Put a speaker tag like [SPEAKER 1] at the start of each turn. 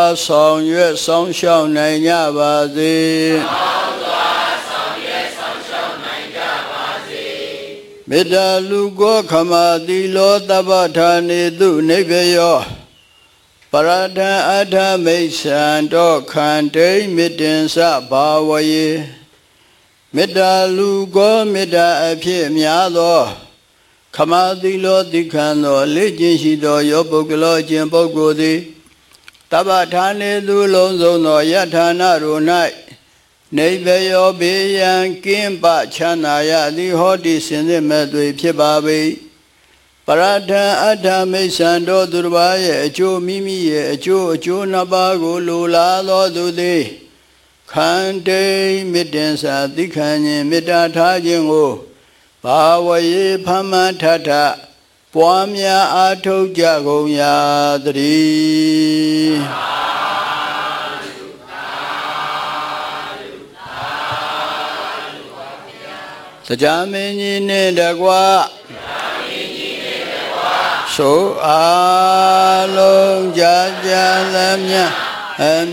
[SPEAKER 1] ဆောင်ရွက်ဆောင်ရှောက်နိုင်ကြပါစေမေတ္တာလူကိုခမတိလောတပ္ပထာနေတုနိဗ္ဗယောပရဒံအထမိစ္ဆံတောခန္တိမေတ္တင်္စဘာဝယေမေတ္တာလူကိုမေတ္တာအဖြစ်များသောခမတိလောတိခံသောလေ့ကျင့်ရှိသောယောပုဂ္ဂလောခြင်းပုဂ္ဂိုလ်သည်တပ္ပထာနေသူလုံးစုံသောယထာနာတို့၌နိဗ္ဗယောဘေးရန်ကင်းပချမ်းသာရသည်ဟောတိစင်စစ်မဲ့သွေဖြစ်ပါ၏ပရဒံအတ္ထမိစ္ဆံတို့သူတစ်ပါးရဲ့အကျိုးမိမိရဲ့အကျိုးနှစ်ပါးကိုလိုလားသောသူသည်ခန္တိမေတ္တင်္စသိခံခြင်းမေတ္တာထားခြင်းကိုဘာဝယေဖမ္မထထပွားများအားထုတ်ကြကုန်ရာတည်းတရားမင်းကြီးနှင့်တကွဆိုအားလုံးကြာကြာသမျှ